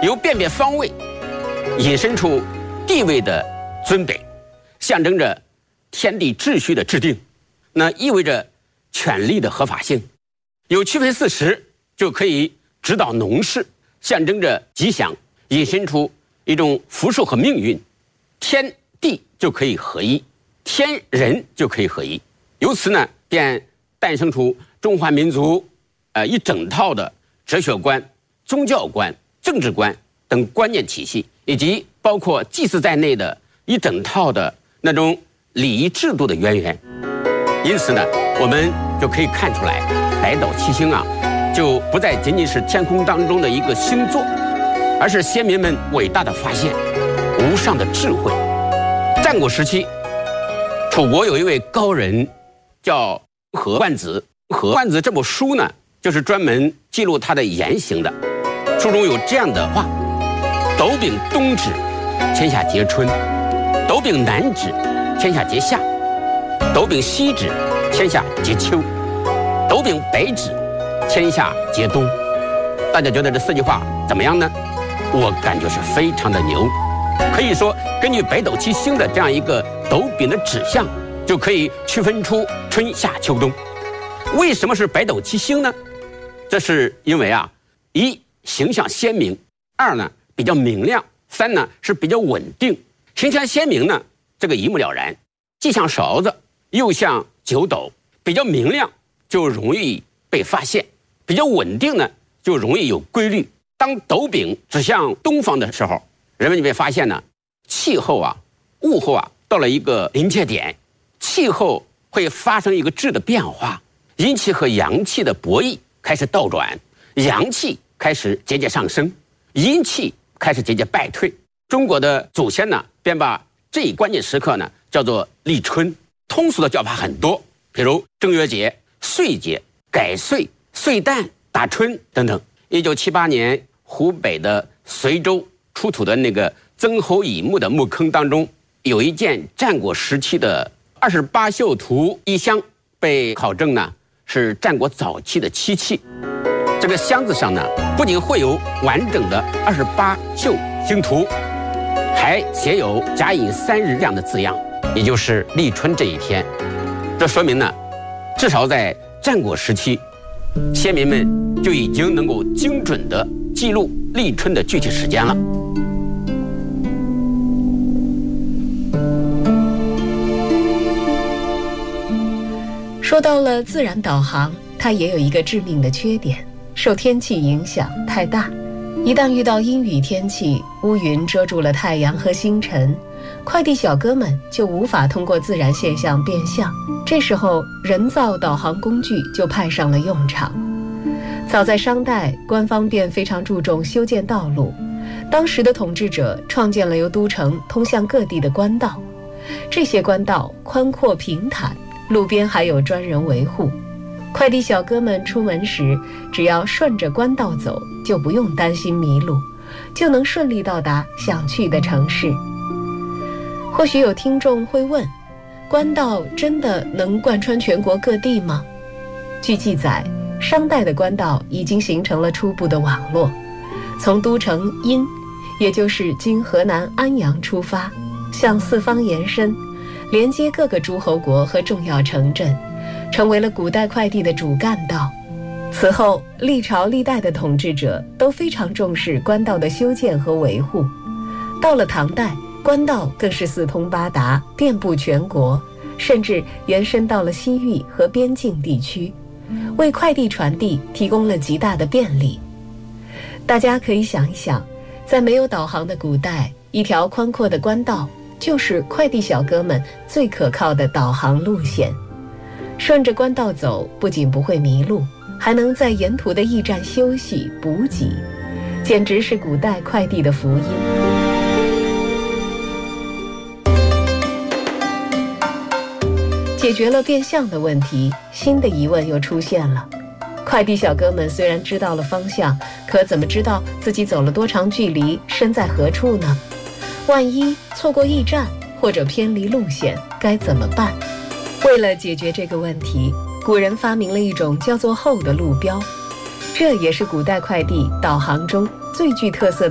由辨别方位引申出地位的尊卑，象征着天地秩序的制定，那意味着权力的合法性。有区分四时，就可以指导农事，象征着吉祥，引申出一种福寿和命运。天地就可以合一，天人就可以合一。由此呢，便诞生出中华民族一整套的哲学观、宗教观、政治观等观念体系，以及包括祭祀在内的一整套的那种礼仪制度的渊源。因此呢，我们就可以看出来，北斗七星啊，就不再仅仅是天空当中的一个星座，而是先民们伟大的发现，无上的智慧。战国时期，楚国有一位高人叫何冠子。何冠子这部书呢，就是专门记录他的言行的。书中有这样的话：斗柄东指，天下皆春；斗柄南指，天下皆夏；斗柄西指，天下皆秋；斗柄北指，天下皆冬。大家觉得这四句话怎么样呢？我感觉是非常的牛。可以说，根据北斗七星的这样一个斗柄的指向，就可以区分出春夏秋冬。为什么是北斗七星呢？这是因为啊，一形象鲜明，二呢比较明亮，三呢是比较稳定。形象鲜明呢，这个一目了然，既像勺子又像九斗，比较明亮就容易被发现，比较稳定呢就容易有规律。当斗柄指向东方的时候，人们就会发现呢，气候啊、物候啊到了一个临界点，气候会发生一个质的变化，阴气和阳气的博弈开始倒转，阳气开始节节上升，阴气开始节节败退。中国的祖先呢，便把这一关键时刻呢叫做立春。通俗的叫法很多，比如正月节、岁节、改岁、岁旦、打春等等。1978年，湖北的随州出土的那个曾侯乙墓的墓坑当中，有一件战国时期的28宿图衣箱，被考证呢是战国早期的漆器。这个箱子上呢，不仅会有完整的28宿星图，还写有甲寅3日这样的字样，也就是立春这一天。这说明呢，至少在战国时期，先民们就已经能够精准地记录立春的具体时间了。 说到了自然导航，它也有一个致命的缺点，受天气影响太大。一旦遇到阴雨天气，乌云遮住了太阳和星辰，快递小哥们就无法通过自然现象变相，这时候人造导航工具就派上了用场。早在商代，官方便非常注重修建道路，当时的统治者创建了由都城通向各地的官道，这些官道宽阔平坦，路边还有专人维护。快递小哥们出门时，只要顺着官道走，就不用担心迷路，就能顺利到达想去的城市。或许有听众会问，官道真的能贯穿全国各地吗？据记载，商代的官道已经形成了初步的网络，从都城殷，也就是今河南安阳出发，向四方延伸，连接各个诸侯国和重要城镇，成为了古代快递的主干道。此后，历朝历代的统治者都非常重视官道的修建和维护。到了唐代，官道更是四通八达，遍布全国，甚至延伸到了西域和边境地区，为快递传递提供了极大的便利。大家可以想一想，在没有导航的古代，一条宽阔的官道就是快递小哥们最可靠的导航路线。顺着官道走，不仅不会迷路，还能在沿途的驿站休息补给，简直是古代快递的福音。解决了变相的问题，新的疑问又出现了。快递小哥们虽然知道了方向，可怎么知道自己走了多长距离，身在何处呢？万一错过驿站或者偏离路线，该怎么办？为了解决这个问题，古人发明了一种叫做后的路标，这也是古代快递导航中最具特色的